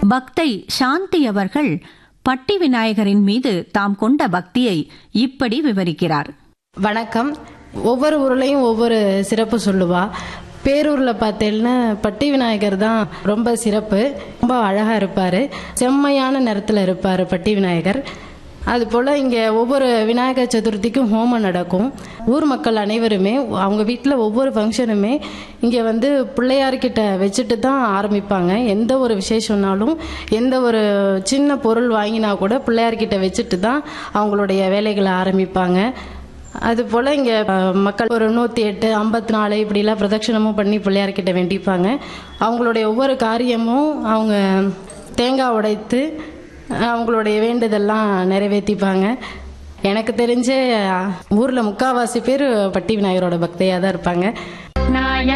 பக்தை சாந்தி அவர்கள் பட்டி விநாயகரின் மீது தாம் கொண்ட பக்தியை இப்படி விவரிக்கிறார். வணக்கம். ஒவ்வொரு ஊர்லயும் ஒவ்வொரு சிறப்பு சொல்லுவா. பேரூர்ல பார்த்தேன்னா பட்டி விநாயகர் தான் ரொம்ப சிறப்பு. ரொம்ப அழகா இருப்பாரு, செம்மையான நிறத்துல இருப்பாரு பட்டி விநாயகர். அது போல இங்க ஒவ்வொரு விநாயகர் சதுர்த்திக்கும் ஹோமம் நடக்கும். ஊர் மக்கள் அனைவருமே அவங்க வீட்டில் ஒவ்வொரு ஃபங்க்ஷனுமே இங்கே வந்து பிள்ளையார்கிட்ட வச்சுட்டு தான் ஆரம்பிப்பாங்க. எந்த ஒரு விசேஷம்னாலும் எந்த ஒரு சின்ன பொருள் வாங்கினா கூட பிள்ளையார்கிட்ட வச்சுட்டு தான் அவங்களுடைய வேலைகளை ஆரம்பிப்பாங்க. அதுபோல் இங்கே மக்கள் ஒரு 108, 54 இப்படிலாம் பிரதட்சணமும் பண்ணி பிள்ளையார்கிட்ட வேண்டிப்பாங்க. அவங்களுடைய ஒவ்வொரு காரியமும் அவங்க தேங்காய் உடைத்து அவங்களுடைய வேண்டுதெல்லாம் நிறைவேற்றிப்பாங்க. எனக்கு தெரிஞ்ச ஊரில் முக்கால்வாசி பேர் பட்டி விநாயகரோட பக்தையாக தான் இருப்பாங்க.